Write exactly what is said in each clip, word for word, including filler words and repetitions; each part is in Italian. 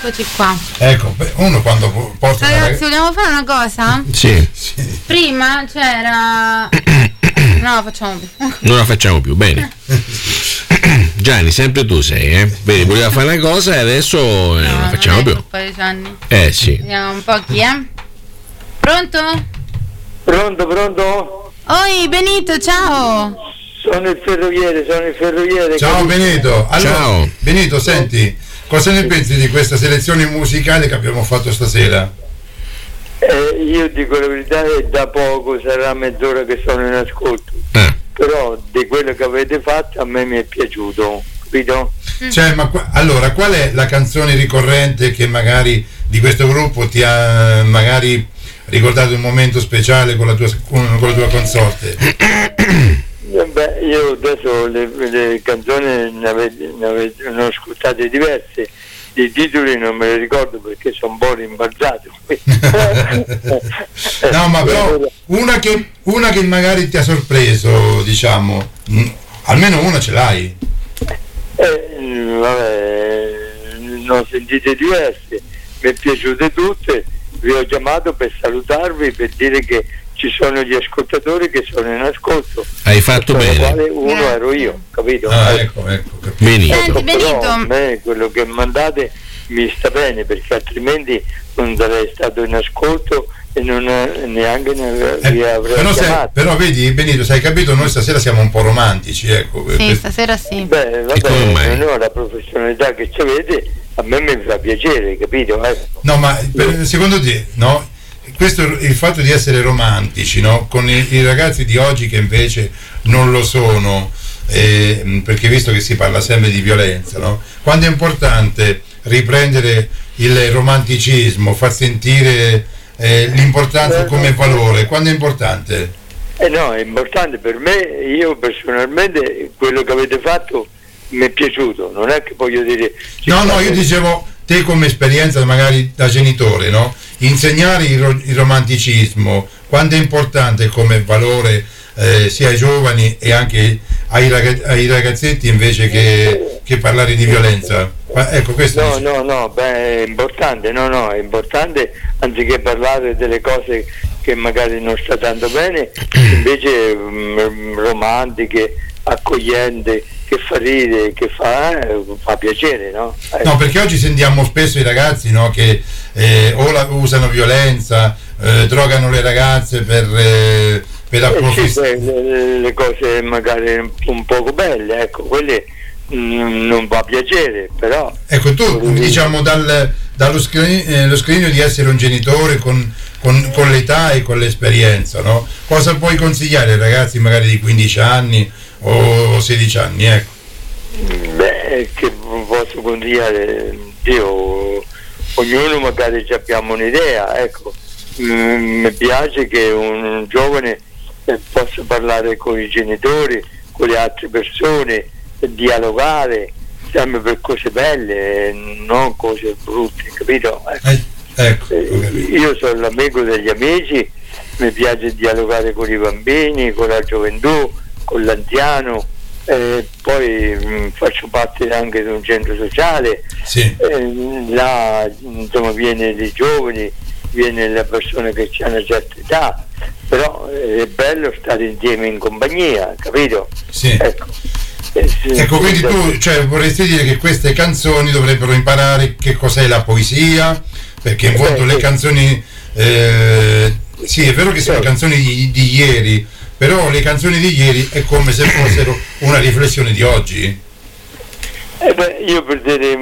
Eccoci qua. Ecco, uno quando porta. Ragazzi, vogliamo fare una cosa? Sì. Sì. Prima c'era. No, la facciamo più. Non la facciamo più, bene. Gianni, sempre tu sei, eh? Vedi, voleva fare una cosa e adesso no, non la facciamo non più. Un paio di anni. Eh sì. Vediamo un po' chi è. Pronto? Pronto, pronto? Oi, Benito, ciao. Sono il ferroviere, sono il ferroviere. Ciao Benito. Allora, ciao. Benito, senti, cosa ne pensi di questa selezione musicale che abbiamo fatto stasera? Eh, io dico la verità, è da poco, sarà mezz'ora che sono in ascolto. Eh. Però di quello che avete fatto a me mi è piaciuto, capito? Cioè, ma qua, allora, qual è la canzone ricorrente che magari di questo gruppo ti ha magari ricordato un momento speciale con la tua, con, con la tua consorte? Eh beh, io adesso le, le canzoni ne, avete, ne, avete, ne ho ascoltate diverse, i titoli non me li ricordo perché sono un po' rimbalzato. No, ma però una che, una che magari ti ha sorpreso, diciamo, mh, almeno una ce l'hai. Eh, vabbè, ne ho sentite diverse, mi è piaciute tutte, vi ho chiamato per salutarvi, per dire che ci sono gli ascoltatori che sono in ascolto. Hai fatto bene. Quale uno Grazie. ero io, capito? Ah, ecco, ecco, capito. Benito. Senti, Benito. Però a me quello che mandate mi sta bene, perché altrimenti non sarei stato in ascolto e non neanche ne Eh, vi avrei però, sai, chiamato. però vedi Benito, sai capito, noi stasera siamo un po' romantici, ecco. Sì, questo- stasera sì. Beh, E come mai? vabbè, no, la professionalità che ci avete a me mi fa piacere, capito? Eh? No, ma per- secondo te, no? Questo il fatto di essere romantici, no? Con i, i ragazzi di oggi che invece non lo sono, eh, perché visto che si parla sempre di violenza, no? Quando è importante riprendere il romanticismo, far sentire eh, l'importanza come valore, quando è importante? Eh no, è importante per me, io personalmente quello che avete fatto mi è piaciuto, non è che voglio dire... No, no, io dicevo te come esperienza magari da genitore, no? Insegnare il, ro- il romanticismo, quando è importante come valore eh, sia ai giovani e anche ai, raga- ai ragazzetti invece che, che parlare di violenza. Ma ecco, questo No, dice- no, no, beh, è importante, no, no, è importante, anziché parlare delle cose che magari non sta tanto bene, invece mm, romantiche, accogliente, che fa ridere, che fa, eh, fa piacere, no? Eh. No, perché oggi sentiamo spesso i ragazzi, no, che eh, o la, usano violenza, eh, drogano le ragazze per, eh, per Eh, sì, approfittare. beh, le, le cose magari un, un poco belle, ecco, quelle mm, non fa piacere, però... Ecco, tu diciamo dal, dallo screen- eh, lo scrigno di essere un genitore con, con, con l'età e con l'esperienza, no? Cosa puoi consigliare ai ragazzi magari di quindici anni o sedici anni, ecco? Beh, che posso consigliare? Io, ognuno magari ci abbiamo un'idea, ecco. Mm, mi piace che un, un giovane eh, possa parlare con i genitori, con le altre persone, dialogare, sempre per cose belle, non cose brutte, capito? Ecco. Eh, ecco, ho capito. Io sono l'amico degli amici, mi piace dialogare con i bambini, con la gioventù, con l'anziano, eh, poi mh, faccio parte anche di un centro sociale, Sì. eh, là insomma viene dei giovani, viene le persone che hanno una certa età, però eh, è bello stare insieme in compagnia, capito? Sì. Ecco, Eh, sì, Ecco, quindi sì, tu cioè, vorresti dire che queste canzoni dovrebbero imparare che cos'è la poesia, perché in fondo Eh, le sì. canzoni, eh, sì, è vero che sono Sì. canzoni di, di ieri, però le canzoni di ieri è come se fossero una riflessione di oggi. Eh beh, io per dire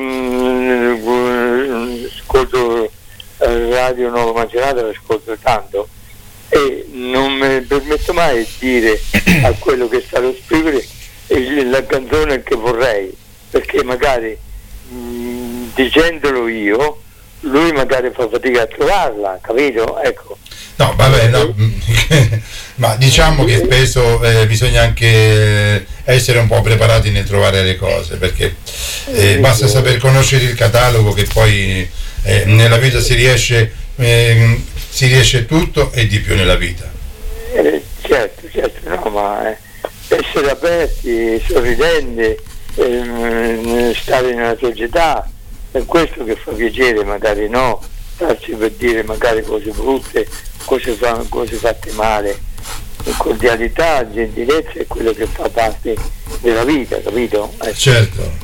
mh, ascolto eh, Radio Nuova Macerata, l'ascolto tanto e non mi permetto mai di dire a quello che sta a scrivere eh, la canzone che vorrei, perché magari mh, dicendolo io lui magari fa fatica a trovarla, capito? Ecco. No, vabbè, no, ma diciamo che spesso eh, bisogna anche essere un po' preparati nel trovare le cose, perché eh, basta saper conoscere il catalogo che poi eh, nella vita si riesce, eh, si riesce tutto e di più nella vita. Eh, certo, certo, no, ma eh, essere aperti, sorridenti, ehm, stare nella società, è questo che fa piacere, magari no, starci per dire magari cose brutte, cose, fa, cose fatte male. Cordialità, gentilezza è quello che fa parte della vita, capito? Ecco. Certo.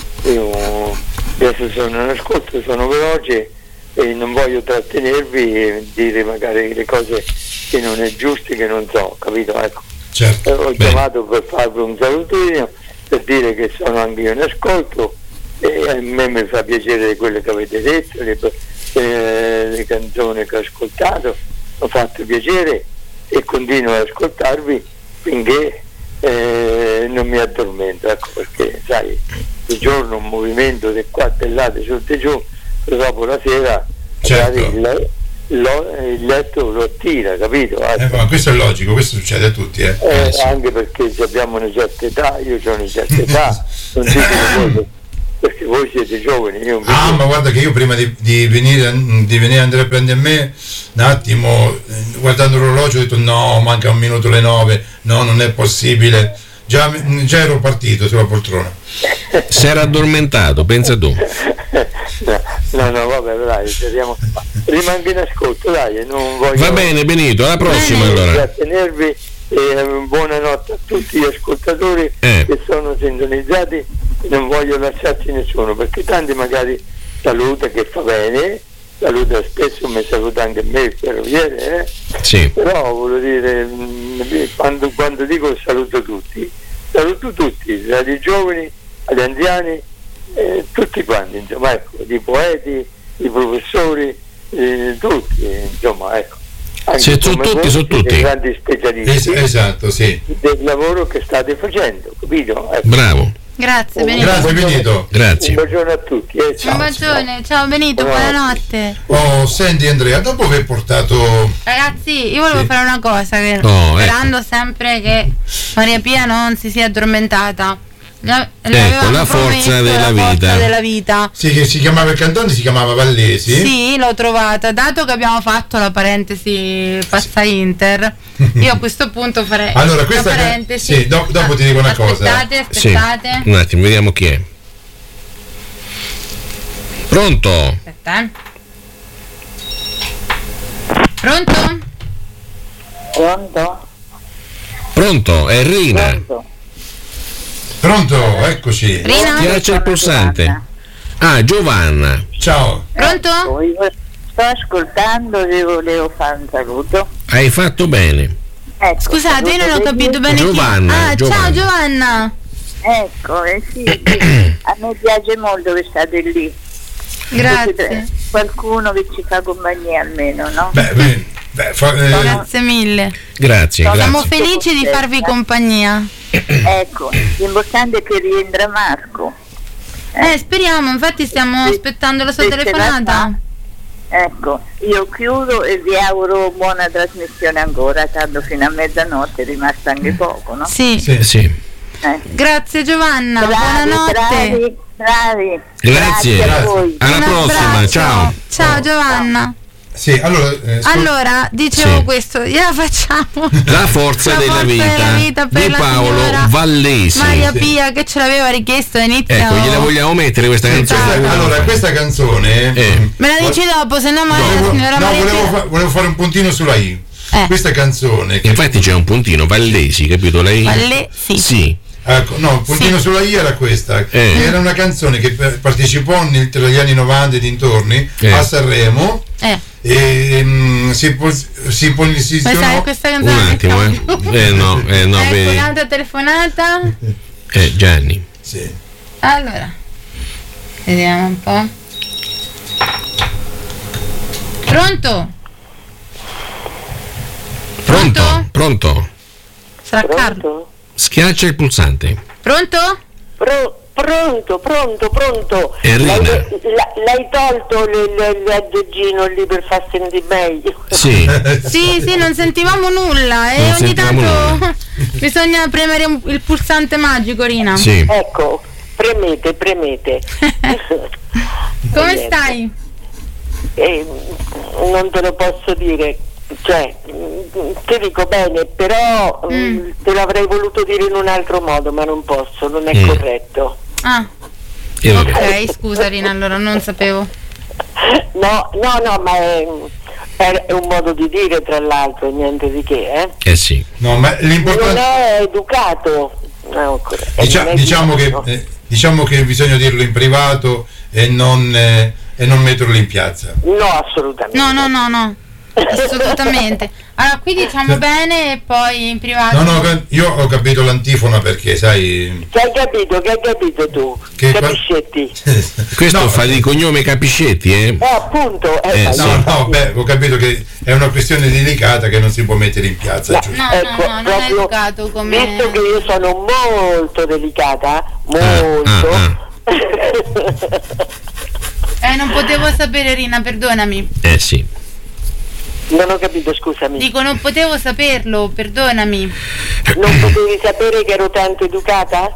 Io adesso sono in ascolto, sono veloce e non voglio trattenervi e dire magari le cose che non è giuste, che non so, capito? Ecco. Certo. Eh, ho chiamato per farvi un salutino, per dire che sono anche io in ascolto e a me mi fa piacere quello che avete detto, le, eh, le canzoni che ho ascoltato, mi ha fatto piacere e continuo ad ascoltarvi finché eh, non mi addormento, ecco, perché sai, di giorno un movimento di qua e là, di sotto e giù, però dopo la sera certo. magari il, lo, il letto lo tira, capito? Ecco. Eh, ma questo è logico, questo succede a tutti, eh. Eh, Eh, sì. Anche perché se abbiamo una certa età, io ho una certa età, non dico voi, perché voi siete giovani. Io Ah, ma guarda che io prima di, di venire di venire Andrea a prendere me, un attimo, eh, guardando l'orologio ho detto no, manca un minuto le nove, no, non è possibile. Già, già ero partito sulla poltrona. Si era addormentato, pensa tu. no, no, no, vabbè, dai, speriamo. Rimango in ascolto, dai, non voglio. Va bene, Benito, alla prossima eh, allora. Trattenervi e buonanotte a tutti gli ascoltatori Eh. che sono sintonizzati. Non voglio lasciarci nessuno, perché tanti magari saluta, che fa bene, saluta spesso, mi saluta anche me il ferroviere, eh? Sì. Però voglio dire, mh, quando, quando dico saluto tutti, saluto tutti, dai giovani agli anziani, eh, tutti quanti, insomma, ecco, i poeti, i professori, eh, tutti, insomma, ecco. Anche Se sono come tutti, voi sono siete tutti. grandi specialisti Es- esatto, sì. del lavoro che state facendo, capito? Ecco. Bravo, Grazie Benito. Grazie Benito. Un grazie. bacione a tutti, eh, ciao. Un bacione, ciao Benito, buonanotte. Oh, senti Andrea, dopo aver portato Ragazzi, io volevo Sì. fare una cosa, che, Oh, sperando sempre che Maria Pia non si sia addormentata. Le- le Ecco, avevamo la forza promesso della la forza vita. della vita. sì, che si chiamava il cantante, si chiamava Vallesi. Sì, l'ho trovata. Dato che abbiamo fatto la parentesi passa Inter, io a questo punto farei Allora, questa la che- parentesi. sì, do- dopo ti dico una cosa. Aspettate, Sì. aspettate. Un attimo, vediamo chi è. Pronto? Aspetta, eh. Pronto? Pronto? Pronto? È Rina. Pronto? Pronto, eccoci. Rina? Schiaccia il pulsante. Ah, Giovanna. Ciao. Pronto? Ecco, io sto ascoltando e volevo fare un saluto. Hai fatto bene. Ecco, Scusate, io non ho saluto capito degli- bene chi. Giovanna, Ah, Giovanna. ciao Giovanna. Ecco, eh sì, sì. A me piace molto che state lì. Grazie. Qualcuno che ci fa compagnia almeno, no? Beh, beh, beh, fa- eh, Grazie mille. Grazie, Siamo grazie. felici di farvi compagnia. Ecco, l'importante è che rientra Marco. Eh, speriamo, infatti stiamo Sì. aspettando la sua Se ce la telefonata. fa. Ecco, io chiudo e vi auguro buona trasmissione ancora, tanto fino a mezzanotte è rimasto anche poco, no? Sì. sì. Sì. Eh. Grazie Giovanna, Bravi, buonanotte. bravi, bravi. Grazie. a voi. Alla Un prossima, abbraccio. ciao. Ciao Giovanna. Sì, allora, eh, scu- Allora, dicevo Sì. questo, gliela facciamo. La forza La della forza vita, della vita per di la Paolo signora Vallesi. Maria Sì. Pia che ce l'aveva richiesto all'inizio. Ecco, gliela vogliamo mettere questa questa- canzone? allora, questa canzone Eh. Me la dici dopo, se no Maria, la volevo, signora no, Maria volevo, Pia. fa- volevo fare un puntino sulla I. Eh. Questa canzone che Infatti c'è un puntino, Vallesi, capito lei? Vallesi. Sì. ecco, no, il puntino sulla I era questa, Eh. era una canzone che per- partecipò nel- tra gli anni novanta e dintorni Eh. a Sanremo Eh, e mm, si, pos- si questa, posizionò questa Un canzone attimo, eh. Eh no, eh no, ecco vedi. un'altra telefonata. Eh, Gianni. sì. Allora, vediamo un po'. Pronto? Pronto? Pronto? Sarà Carlo. Pronto? Schiaccia il pulsante. Pronto? Pro- pronto, pronto, pronto. Enrina. L'hai, la- l'hai tolto l- l- l'aggeggino lì per far sentire meglio. Sì. Sì, sì, non sentivamo nulla e Non ogni sentivamo tanto nulla. bisogna premere un- il pulsante magico, Rina. Sì. Ecco, premete, premete. Come Niente. stai? Eh, non te lo posso dire, cioè, mm, ti dico bene, però mm, Mm. te l'avrei voluto dire in un altro modo, ma non posso, non è Mm. corretto. Ah, E vabbè. Ok, scusa Rina, allora non sapevo. No, no, no, ma è, è un modo di dire, tra l'altro, niente di che, eh? Eh sì. No, ma Non l'importante è educato. No, e Dicia- non è diciamo, che, educato. eh, diciamo che bisogna dirlo in privato e non, eh, e non metterlo in piazza. No, assolutamente. No, no, no, no. Assolutamente. Allora, qui diciamo bene e poi in privato. No, no, io ho capito l'antifona perché, sai. Che hai capito, che hai capito tu? Che qua- Capiscetti? Questo No. fa di cognome Capiscetti, eh? Eh, appunto. Eh, Eh, fai- sì. No, no, beh, ho capito che è una questione delicata che non si può mettere in piazza. No, giusto? No, ecco, no, no, non è proprio educato come. Visto che io sono molto delicata, molto. ah, Eh, non potevo sapere, Rina, perdonami. Eh sì. Non ho capito, scusami. Dico, non potevo saperlo, perdonami. Non potevi sapere che ero tanto educata?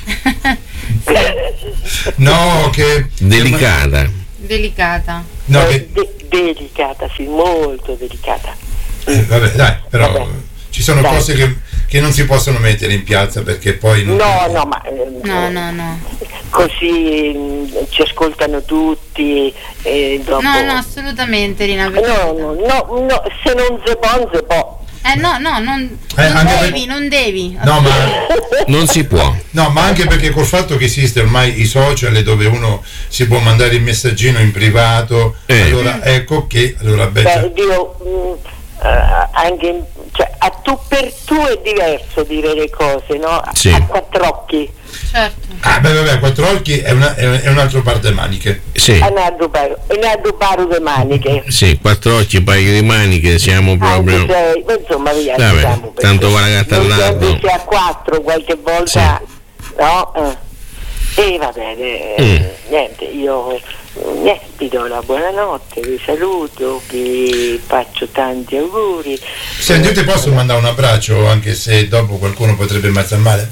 No, che. Delicata. Delicata. No, Eh, che. de- delicata, sì, molto delicata. eh, vabbè, dai, però Vabbè. ci sono Dai. cose che, che non si possono mettere in piazza perché poi. Non No, no, ma eh, No, no, no. così mh, ci ascoltano tutti e dopo. No, no, assolutamente, Rina. per No, carità. no, no, no, se non si può, non si può. Eh, no, no, non, Eh, non anche devi, per- non devi. No, ma. Non si può. No, ma anche perché col fatto che esiste ormai i social dove uno si può mandare il messaggino in privato, Eh. allora ecco che allora beh, Beh, cioè, Dio, mh, eh, anche in- cioè, a tu per tu è diverso dire le cose, no? Sì. A quattro occhi. Certo. ah, beh, vabbè, quattro occhi è, una, è, è un altro par de maniche. Sì. A Nardo Baro, e Nardo Baro le maniche. Sì, quattro occhi, paio di maniche, siamo proprio. Anche se, ma insomma, via, Vabbè, diciamo, perché tanto va la gatta al non lago. sempre si a quattro, qualche volta, no? Eh. E va bene, eh, Mm. niente, io niente, vi do la buonanotte, vi saluto, vi faccio tanti auguri. Senti, io ti posso mandare un abbraccio anche se dopo qualcuno potrebbe ammazzare male?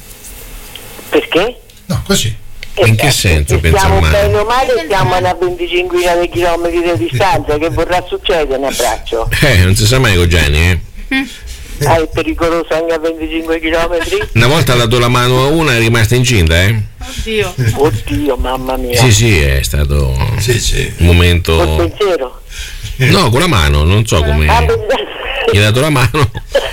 Perché? No, così. In che Eh, senso se pensa stiamo male? bene o male, stiamo a una venticinque di chilometri di distanza, che vorrà succedere un abbraccio? Eh, non si sa mai con Gianni, eh? Ah, è pericoloso anche a venticinque chilometri? Una volta ha dato la mano a una e è rimasta incinta, eh? Oddio. Oddio, mamma mia. Sì, sì, è stato Sì, sì. un momento. Col pensiero. No, con la mano, non so come. Ah, Gli ha dato la mano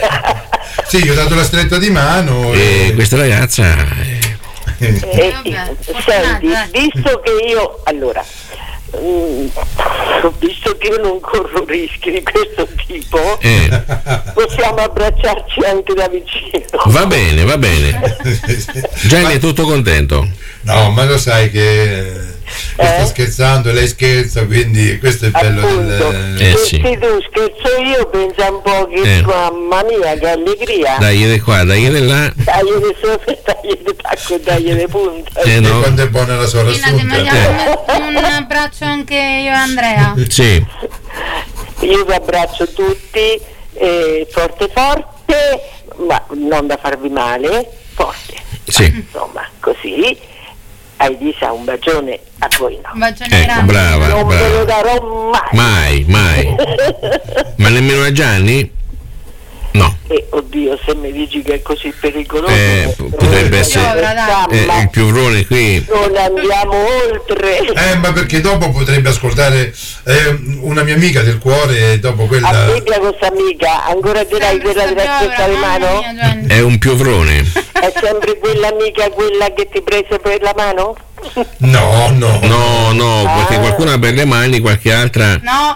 Sì, gli ho dato la stretta di mano e e... questa ragazza. eh, Eh, Vabbè, senti, fortunata, eh. visto che io allora mm, visto che io non corro rischi di questo tipo, eh, possiamo abbracciarci anche da vicino. va bene, va bene. Gianni è tutto contento. No, ma lo sai che io sto Eh? scherzando, lei scherza, quindi questo è il bello Appunto, del... Eh, se sì. se tu scherzo io, pensa un po' che Eh. mamma mia, che allegria. Dai di qua, dai di là. Dai di sopra, dai di tacco, dai di punta. Eh, E no. quando è buona la sua Rina, ti assunta. mandiamo un abbraccio anche io e Andrea. Sì, Io vi abbraccio tutti, eh, forte forte, ma non da farvi male, forte. sì. Insomma, così. A Elisa un bacione, a voi no. Un bacione Ecco, grande. brava, Non ve lo brava. darò mai. Mai, mai. Ma nemmeno a Gianni? No. E oddio, se mi dici che è così pericoloso, Eh, p- potrebbe essere- Piovra, dai. Eh, ma il piuvrone qui. non andiamo oltre. Eh, ma perché dopo potrebbe ascoltare eh, una mia amica del cuore e dopo A quella... Bibbia questa amica, ancora dirai Sempre quella sta della piovra, stretta di mamma mano? mia, Gianni. È un piovrone. È sempre quell'amica quella che ti prese per la mano? No, no. No, no, perché qualcuna per le mani, qualche altra. No,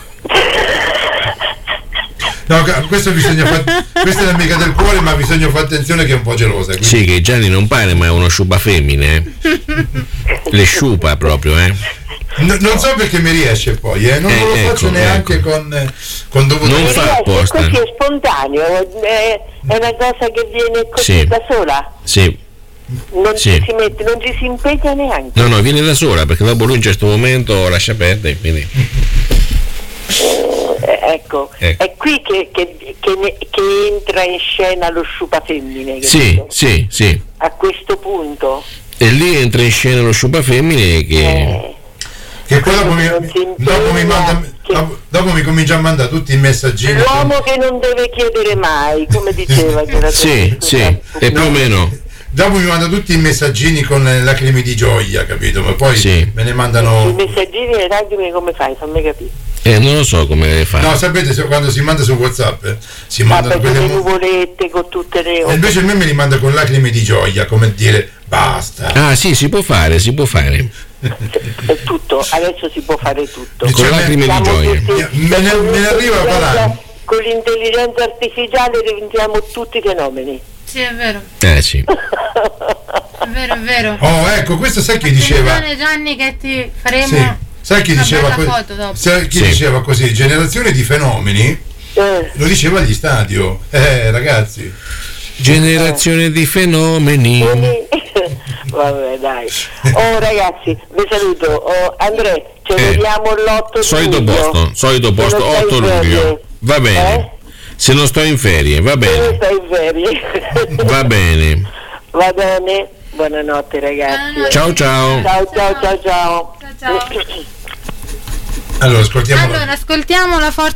No, ca- questo bisogna fa- questa è l'amica del cuore, ma bisogna fare attenzione che è un po' gelosa. quindi- Sì, che Gianni non pare, ma è uno sciupa femmine. eh. Le sciupa proprio, eh. No, non so perché mi riesce poi, eh. non Eh, lo ecco, faccio neanche ecco. con, eh, con dovuto... Non Mi fa riesce, apposta. così è spontaneo, è, è una cosa che viene così Sì. da sola, Sì. non Sì. ci si mette, non ci si impegna neanche. No, no, viene da sola, perché dopo lui in un certo momento lascia perdere, quindi. Eh, ecco, Ecco. è qui che, che- che ne- che entra in scena lo sciupa femmine, Sì, capito? sì, sì. A questo punto. E lì entra in scena lo sciupa femmine che. eh, Che poi dopo mi, Non si impegna, dopo mi manda, che- dopo, dopo mi comincia a mandare tutti i messaggini. L'uomo che non deve chiedere mai, come diceva. Sì, sì, e più o meno. dopo mi mandano tutti i messaggini con le lacrime di gioia, capito? Ma poi Sì. me ne mandano. I messaggini e le lacrime come fai? Fammi capire. Eh, non lo so come fare. No, sapete, se- quando si manda su WhatsApp eh, si mandano Vabbè, con quelle le mo- nuvolette, con tutte le... e invece il me me li manda con lacrime di gioia, come dire basta. Ah, sì, si può fare, si può fare. È tutto, adesso si può fare tutto. Cioè, Con me- lacrime di Siamo gioia. tutti- Me ne- me ne arriva a parlare. Con l'intelligenza artificiale diventiamo tutti fenomeni. Sì, è vero, Eh sì. è vero, è vero. Oh, ecco, questo sai chi diceva? Attenzione, Gianni, che ti faremo Sì. Sai chi una diceva bella que- foto dopo. sai chi Sì. diceva così? Generazione di fenomeni, Eh, lo diceva agli stadio. Eh, ragazzi. Generazione di fenomeni. vabbè, dai. Oh ragazzi, vi saluto. Oh, Andrea, ci Eh, vediamo l'otto Solito luglio. posto, solito Se posto, non stai otto in ferie. luglio. Va bene. Eh? Se non sto in ferie, va Se non bene. stai in ferie. Va bene. Va bene. Buonanotte ragazzi. Buonanotte. Ciao ciao. Ciao ciao ciao ciao. Ciao, ciao. Allora, ascoltiamo. Allora, ascoltiamo la forza